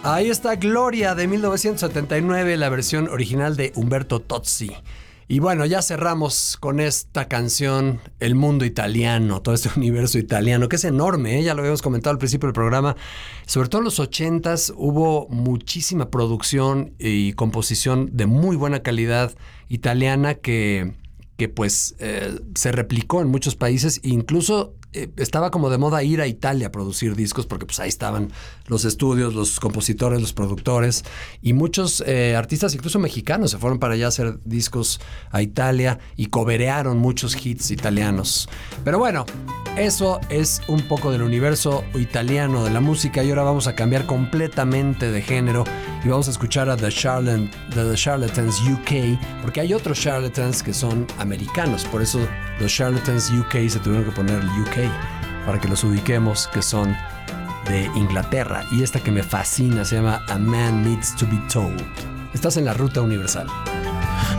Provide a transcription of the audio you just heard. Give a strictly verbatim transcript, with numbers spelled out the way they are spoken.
Ahí está Gloria de mil novecientos setenta y nueve, la versión original de Umberto Tozzi. Y bueno, ya cerramos con esta canción, el mundo italiano, todo este universo italiano, que es enorme, ¿eh? Ya lo habíamos comentado al principio del programa. Sobre todo en los ochentas hubo muchísima producción y composición de muy buena calidad italiana que, que pues eh, se replicó en muchos países e incluso eh, estaba como de moda ir a Italia a producir discos porque pues ahí estaban los estudios, los compositores, los productores y muchos eh, artistas, incluso mexicanos, se fueron para allá a hacer discos a Italia y coberearon muchos hits italianos. Pero bueno, eso es un poco del universo italiano de la música y ahora vamos a cambiar completamente de género y vamos a escuchar a The, Charlat- The Charlatans U K, porque hay otros Charlatans que son americanos, por eso los Charlatans U K se tuvieron que poner el U K para que los ubiquemos, que son de Inglaterra. Y esta que me fascina se llama A Man Needs to Be Told. Estás en la Ruta Universal.